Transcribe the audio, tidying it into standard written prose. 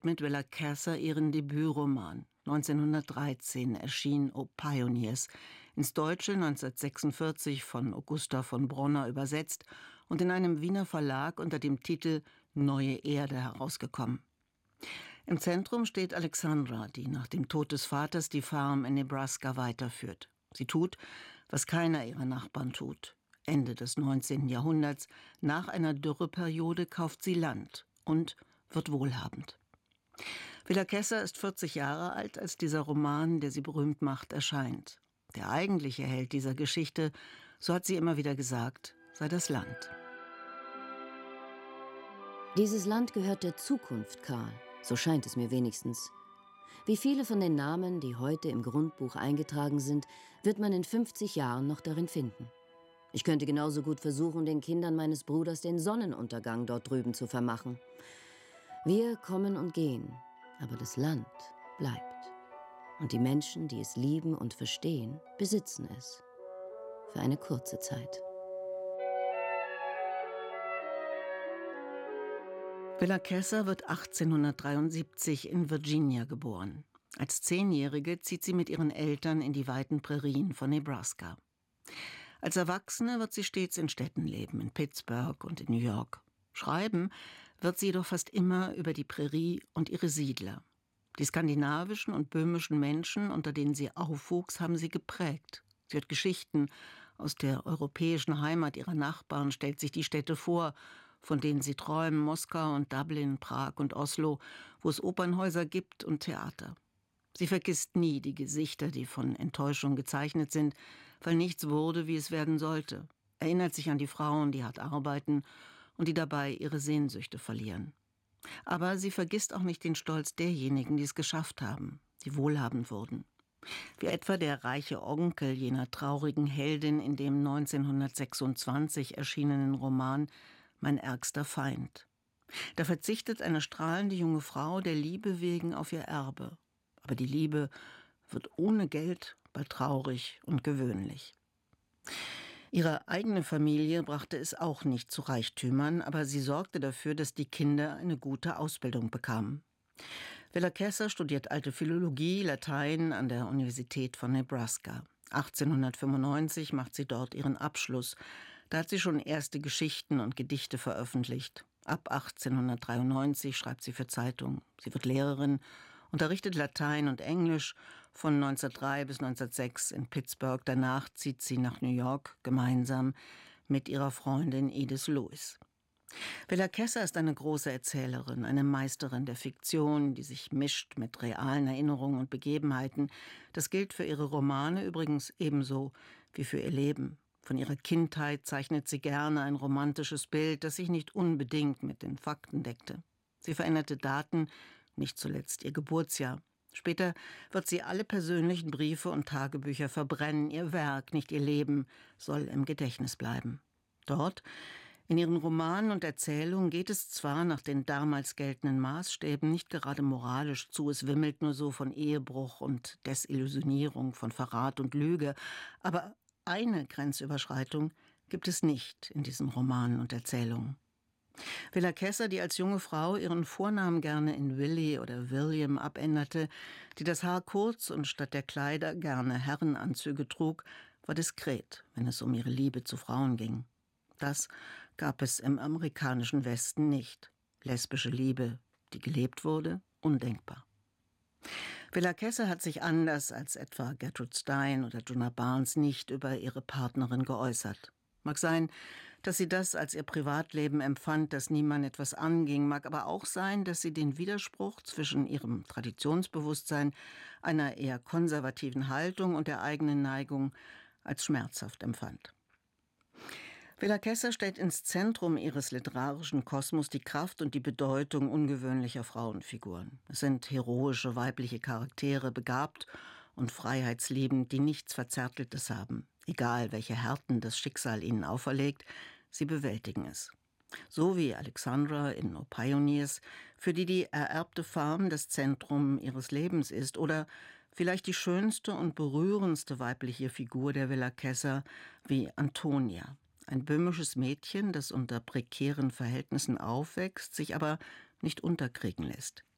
schreibt mit Willa Cather ihren Debütroman. 1913 erschien O Pioneers, ins Deutsche 1946 von Augusta von Bronner übersetzt und in einem Wiener Verlag unter dem Titel Neue Erde herausgekommen. Im Zentrum steht Alexandra, die nach dem Tod des Vaters die Farm in Nebraska weiterführt. Sie tut, was keiner ihrer Nachbarn tut. Ende des 19. Jahrhunderts, nach einer Dürreperiode, kauft sie Land und wird wohlhabend. Willa Cather ist 40 Jahre alt, als dieser Roman, der sie berühmt macht, erscheint. Der eigentliche Held dieser Geschichte, so hat sie immer wieder gesagt, sei das Land. Dieses Land gehört der Zukunft, Karl. So scheint es mir wenigstens. Wie viele von den Namen, die heute im Grundbuch eingetragen sind, wird man in 50 Jahren noch darin finden. Ich könnte genauso gut versuchen, den Kindern meines Bruders den Sonnenuntergang dort drüben zu vermachen. Wir kommen und gehen, aber das Land bleibt. Und die Menschen, die es lieben und verstehen, besitzen es. Für eine kurze Zeit. Willa Cather wird 1873 in Virginia geboren. Als 10-Jährige zieht sie mit ihren Eltern in die weiten Prärien von Nebraska. Als Erwachsene wird sie stets in Städten leben, in Pittsburgh und in New York. Schreiben wird sie jedoch fast immer über die Prärie und ihre Siedler. Die skandinavischen und böhmischen Menschen, unter denen sie aufwuchs, haben sie geprägt. Sie hört Geschichten aus der europäischen Heimat ihrer Nachbarn, stellt sich die Städte vor, von denen sie träumen, Moskau und Dublin, Prag und Oslo, wo es Opernhäuser gibt und Theater. Sie vergisst nie die Gesichter, die von Enttäuschung gezeichnet sind, weil nichts wurde, wie es werden sollte. Erinnert sich an die Frauen, die hart arbeiten und die dabei ihre Sehnsüchte verlieren. Aber sie vergisst auch nicht den Stolz derjenigen, die es geschafft haben, die wohlhabend wurden. Wie etwa der reiche Onkel jener traurigen Heldin in dem 1926 erschienenen Roman Mein ärgster Feind. Da verzichtet eine strahlende junge Frau der Liebe wegen auf ihr Erbe. Aber die Liebe wird ohne Geld bald traurig und gewöhnlich. Ihre eigene Familie brachte es auch nicht zu Reichtümern, aber sie sorgte dafür, dass die Kinder eine gute Ausbildung bekamen. Willa Cather studiert Alte Philologie, Latein an der Universität von Nebraska. 1895 macht sie dort ihren Abschluss. Da hat sie schon erste Geschichten und Gedichte veröffentlicht. Ab 1893 schreibt sie für Zeitungen. Sie wird Lehrerin, unterrichtet Latein und Englisch von 1903 bis 1906 in Pittsburgh. Danach zieht sie nach New York, gemeinsam mit ihrer Freundin Edith Lewis. Willa Cather ist eine große Erzählerin, eine Meisterin der Fiktion, die sich mischt mit realen Erinnerungen und Begebenheiten. Das gilt für ihre Romane übrigens ebenso wie für ihr Leben. Von ihrer Kindheit zeichnet sie gerne ein romantisches Bild, das sich nicht unbedingt mit den Fakten deckte. Sie veränderte Daten, nicht zuletzt ihr Geburtsjahr. Später wird sie alle persönlichen Briefe und Tagebücher verbrennen. Ihr Werk, nicht ihr Leben, soll im Gedächtnis bleiben. Dort, in ihren Romanen und Erzählungen, geht es zwar nach den damals geltenden Maßstäben nicht gerade moralisch zu, es wimmelt nur so von Ehebruch und Desillusionierung, von Verrat und Lüge, aber eine Grenzüberschreitung gibt es nicht in diesen Romanen und Erzählungen. Willa Cather, die als junge Frau ihren Vornamen gerne in Willie oder William abänderte, die das Haar kurz und statt der Kleider gerne Herrenanzüge trug, war diskret, wenn es um ihre Liebe zu Frauen ging. Das gab es im amerikanischen Westen nicht. Lesbische Liebe, die gelebt wurde, undenkbar. Willa Cather hat sich anders als etwa Gertrude Stein oder Djuna Barnes nicht über ihre Partnerin geäußert. Mag sein, dass sie das als ihr Privatleben empfand, das niemand etwas anging, mag aber auch sein, dass sie den Widerspruch zwischen ihrem Traditionsbewusstsein, einer eher konservativen Haltung und der eigenen Neigung als schmerzhaft empfand. Willa Cather stellt ins Zentrum ihres literarischen Kosmos die Kraft und die Bedeutung ungewöhnlicher Frauenfiguren. Es sind heroische weibliche Charaktere, begabt und freiheitsliebend, die nichts Verzärteltes haben. Egal, welche Härten das Schicksal ihnen auferlegt, sie bewältigen es. So wie Alexandra in O Pioneers, für die die ererbte Farm das Zentrum ihres Lebens ist, oder vielleicht die schönste und berührendste weibliche Figur der Willa Cather wie Antonia. Ein böhmisches Mädchen, das unter prekären Verhältnissen aufwächst, sich aber nicht unterkriegen lässt.